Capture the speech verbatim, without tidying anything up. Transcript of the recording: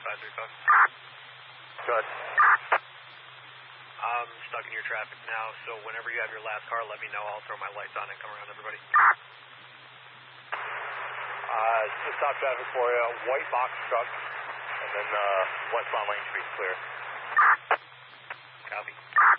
five three five. Good. I'm stuck in your traffic now, so whenever you have your last car, let me know. I'll throw my lights on and come around everybody. Uh, just stop traffic for you. White box truck, and then uh, westbound lane should be clear. Copy.